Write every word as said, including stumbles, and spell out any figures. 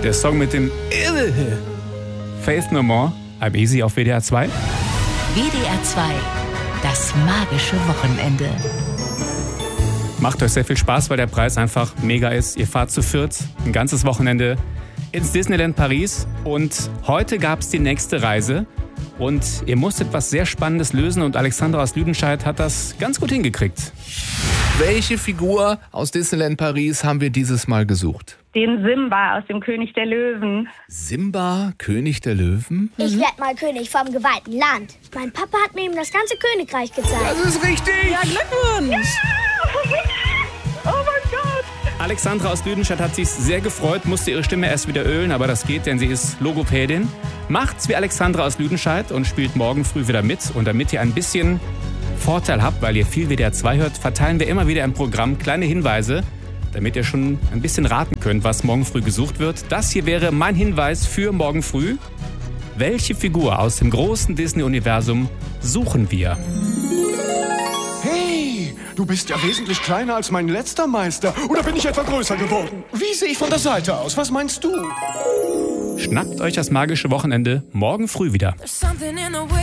Der Song mit dem Faith No More, I'm Easy auf W D R zwei. W D R zwei, das magische Wochenende. Macht euch sehr viel Spaß, weil der Preis einfach mega ist. Ihr fahrt zu viert ein ganzes Wochenende ins Disneyland Paris und heute gab es die nächste Reise und ihr musstet was sehr Spannendes lösen und Alexandra aus Lüdenscheid hat das ganz gut hingekriegt. Welche Figur aus Disneyland Paris haben wir dieses Mal gesucht? Den Simba aus dem König der Löwen. Simba, König der Löwen? Ich werd mal König vom geweihten Land. Mein Papa hat mir eben das ganze Königreich gezeigt. Das ist richtig! Ja, Glückwunsch! Oh mein Gott! Alexandra aus Lüdenscheid hat sich sehr gefreut, musste ihre Stimme erst wieder ölen, aber das geht, denn sie ist Logopädin. Macht's wie Alexandra aus Lüdenscheid und spielt morgen früh wieder mit. Und damit ihr ein bisschen Vorteil habt, weil ihr viel W D R zwei hört, verteilen wir immer wieder im Programm kleine Hinweise, damit ihr schon ein bisschen raten könnt, was morgen früh gesucht wird. Das hier wäre mein Hinweis für morgen früh. Welche Figur aus dem großen Disney-Universum suchen wir? Hey, du bist ja wesentlich kleiner als mein letzter Meister. Oder bin ich etwa größer geworden? Wie sehe ich von der Seite aus? Was meinst du? Schnappt euch das magische Wochenende morgen früh wieder.